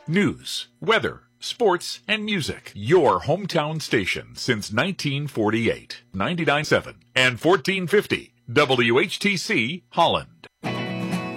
News, weather, sports, and music. Your hometown station since 1948. 99.7 and 1450 WHTC Holland.